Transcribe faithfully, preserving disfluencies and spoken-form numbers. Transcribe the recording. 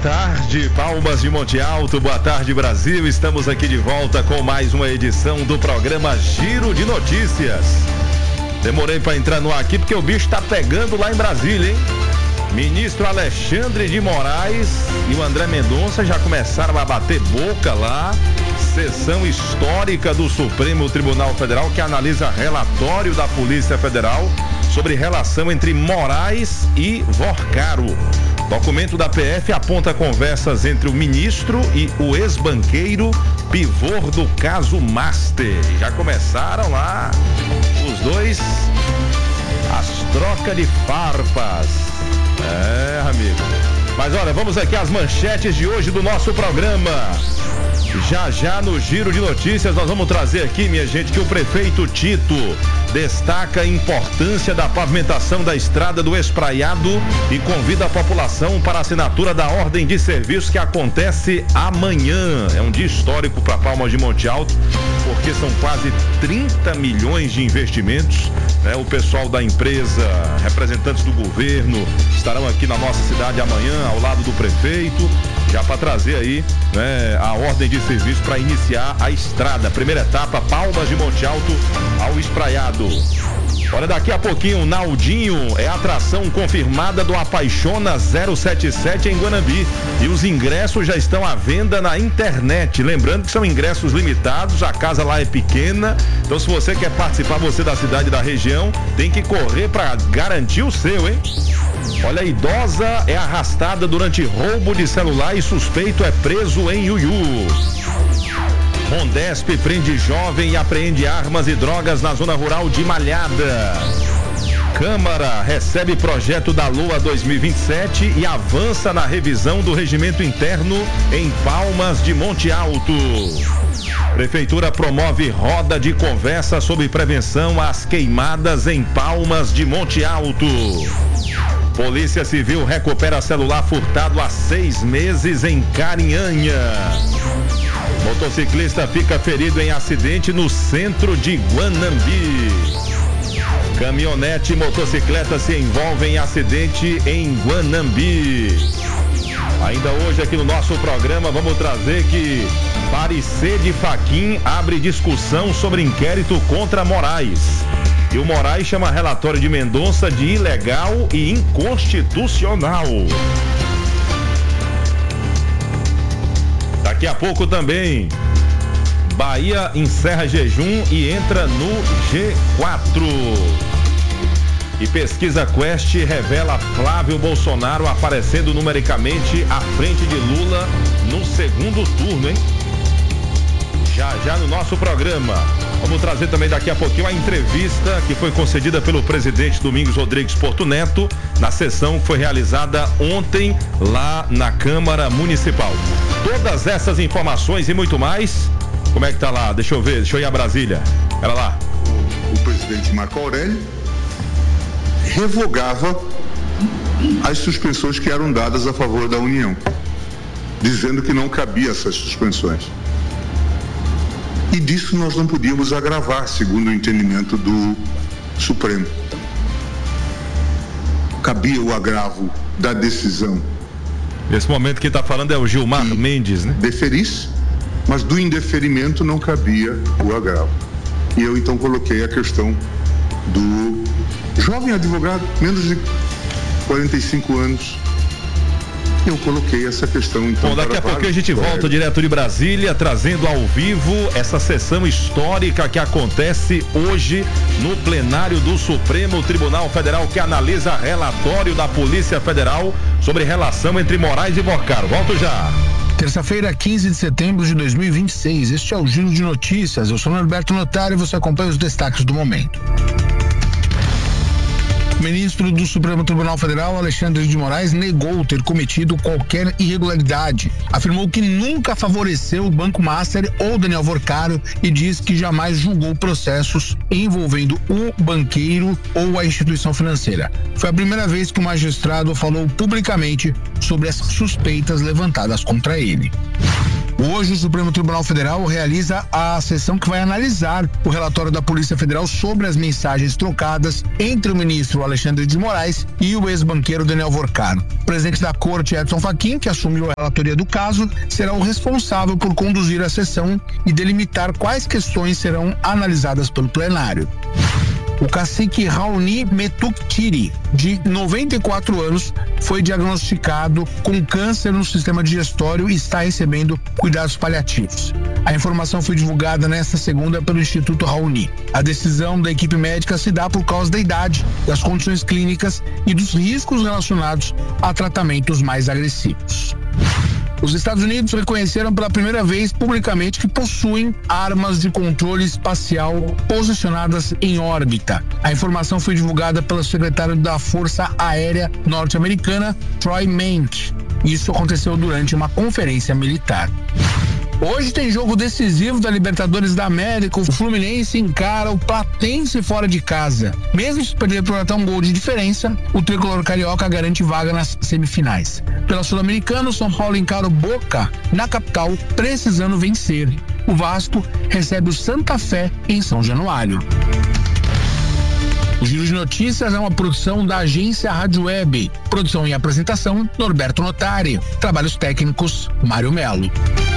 tarde, Palmas de Monte Alto, boa tarde, Brasil. Estamos aqui de volta com mais uma edição do programa Giro de Notícias. Demorei para entrar no ar aqui porque o bicho tá pegando lá em Brasília, hein? Ministro Alexandre de Moraes e o André Mendonça já começaram a bater boca lá. Sessão histórica do Supremo Tribunal Federal que analisa relatório da Polícia Federal sobre relação entre Moraes e Vorcaro. Documento da P F aponta conversas entre o ministro e o ex-banqueiro pivô do caso Master. Já começaram lá os dois as trocas de farpas. É, amigo. Mas olha, vamos aqui às manchetes de hoje do nosso programa. Já já no Giro de Notícias nós vamos trazer aqui, minha gente, que o prefeito Tito destaca a importância da pavimentação da estrada do Espraiado e convida a população para a assinatura da ordem de serviço que acontece amanhã. É um dia histórico para Palmas de Monte Alto, porque são quase trinta milhões de investimentos, né? O pessoal da empresa, representantes do governo estarão aqui na nossa cidade amanhã, ao lado do prefeito, já para trazer aí, né, a ordem de serviço para iniciar a estrada. Primeira etapa, Palmas de Monte Alto ao Espraiado. Olha, daqui a pouquinho, o Naldinho é atração confirmada do Apaixona zero sete sete em Guanambi. E os ingressos já estão à venda na internet. Lembrando que são ingressos limitados, a casa lá é pequena. Então, se você quer participar, você da cidade e da região, tem que correr para garantir o seu, hein? Olha, a idosa é arrastada durante roubo de celular e suspeito é preso em Iuiú. Rondesp prende jovem e apreende armas e drogas na zona rural de Malhada. Câmara recebe projeto da Lua dois mil e vinte e sete e avança na revisão do regimento interno em Palmas de Monte Alto. Prefeitura promove roda de conversa sobre prevenção às queimadas em Palmas de Monte Alto. Polícia Civil recupera celular furtado há seis meses em Carinhanha. Motociclista fica ferido em acidente no centro de Guanambi. Caminhonete e motocicleta se envolvem em acidente em Guanambi. Ainda hoje aqui no nosso programa vamos trazer que Parecer de Fachin abre discussão sobre inquérito contra Moraes. E o Moraes chama relatório de Mendonça de ilegal e inconstitucional. Daqui a pouco também, Bahia encerra jejum e entra no G quatro. E pesquisa Quest revela Flávio Bolsonaro aparecendo numericamente à frente de Lula no segundo turno, hein? Já, já no nosso programa. Vamos trazer também daqui a pouquinho a entrevista que foi concedida pelo presidente Domingos Rodrigues Porto Neto na sessão que foi realizada ontem lá na Câmara Municipal. Todas essas informações e muito mais, como é que tá lá? Deixa eu ver, deixa eu ir a Brasília. Era lá. O presidente Marco Aurélio revogava as suspensões que eram dadas a favor da União, dizendo que não cabia essas suspensões. E disso nós não podíamos agravar, segundo o entendimento do Supremo. Cabia o agravo da decisão. Nesse momento quem está falando é o Gilmar Mendes, né? Deferisse, mas do indeferimento não cabia o agravo. E eu então coloquei a questão do jovem advogado, menos de quarenta e cinco anos. Eu coloquei essa questão então. Bom, daqui a pouco a gente volta direto de Brasília, trazendo ao vivo essa sessão histórica que acontece hoje no plenário do Supremo Tribunal Federal, que analisa relatório da Polícia Federal sobre relação entre Moraes e Vorcaro. Volto já. Terça-feira, quinze de setembro de dois mil e vinte e seis. Este é o Giro de Notícias. Eu sou o Norberto Notário e você acompanha os destaques do momento. O ministro do Supremo Tribunal Federal, Alexandre de Moraes, negou ter cometido qualquer irregularidade. Afirmou que nunca favoreceu o Banco Master ou Daniel Vorcaro e diz que jamais julgou processos envolvendo o banqueiro ou a instituição financeira. Foi a primeira vez que o magistrado falou publicamente sobre as suspeitas levantadas contra ele. Hoje o Supremo Tribunal Federal realiza a sessão que vai analisar o relatório da Polícia Federal sobre as mensagens trocadas entre o ministro Alexandre de Moraes e o ex-banqueiro Daniel Vorcaro. O presidente da Corte, Edson Fachin, que assumiu a relatoria do caso, será o responsável por conduzir a sessão e delimitar quais questões serão analisadas pelo plenário. O cacique Raoni Metuktiri, de noventa e quatro anos, foi diagnosticado com câncer no sistema digestório e está recebendo cuidados paliativos. A informação foi divulgada nesta segunda pelo Instituto Raoni. A decisão da equipe médica se dá por causa da idade, das condições clínicas e dos riscos relacionados a tratamentos mais agressivos. Os Estados Unidos reconheceram pela primeira vez publicamente que possuem armas de controle espacial posicionadas em órbita. A informação foi divulgada pelo secretário da Força Aérea Norte-Americana, Troy Mant. Isso aconteceu durante uma conferência militar. Hoje tem jogo decisivo da Libertadores da América. O Fluminense encara o Platense fora de casa. Mesmo se perder por até um gol de diferença, o tricolor carioca garante vaga nas semifinais. Pela Sul-Americana, o São Paulo encara o Boca na capital, precisando vencer. O Vasco recebe o Santa Fé em São Januário. O Giro de Notícias é uma produção da agência Rádio Web. Produção e apresentação, Norberto Notari. Trabalhos técnicos, Mário Melo.